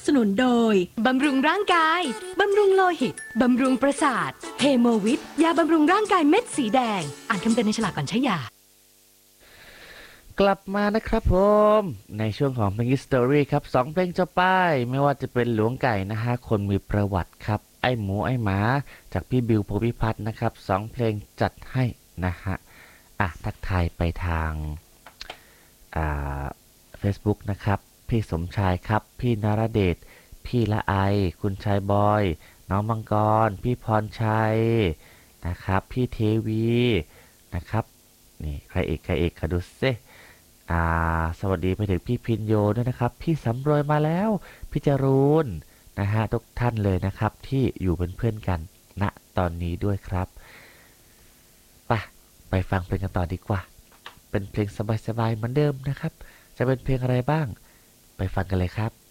สนุนโดยบำรุงร่างกายบำรุงโลหิตบำรุงประสาทเฮโมวิทยาบำรุงร่างกายเม็ดสีแดงอ่านคำเตือนในฉลากก่อนใช้ยากลับมานะครับผมในช่วงของเพลง History ครับ2เพลงจบไปไม่ว่าจะเป็นหลวงไก่นะฮะคนมีประวัติครับไอ้หมูไอ้หมาจากพี่บิวโพธิพัฒน์นะครับ2เพลงจัดให้นะฮะทักทายไปทางFacebook นะครับพี่สมชายครับพี่นรเดชพี่ละไอคุณชายบอยน้องมังกรพี่พรชัยนะครับพี่เทวีนะครับนี่ใครเอกคะดูซิสวัสดีไปถึงพี่พินโยด้วยนะครับพี่สำรวยมาแล้วพี่จรูนนะฮะทุกท่านเลยนะครับที่อยู่เป็นเพื่อนกันณตอนนี้ด้วยครับไปฟังเพลงกันต่อดีกว่าเป็นเพลงสบายๆเหมือนเดิมนะครับจะเป็นเพลงอะไรบ้างไปฟังกันเลยครับ